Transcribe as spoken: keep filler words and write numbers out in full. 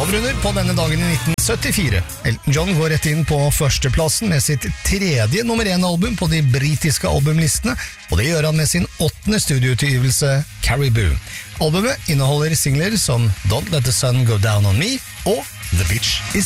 avrunder på denne dagen i nitten syttifire. Elton John går rett inn på førsteplassen med sitt tredje nummer én album på de britiske albumlistene, og det gjør han med sin åttende studioutgivelse Caribou. Albumet inneholder singler som Don't Let the Sun Go Down on Me og The Beach Is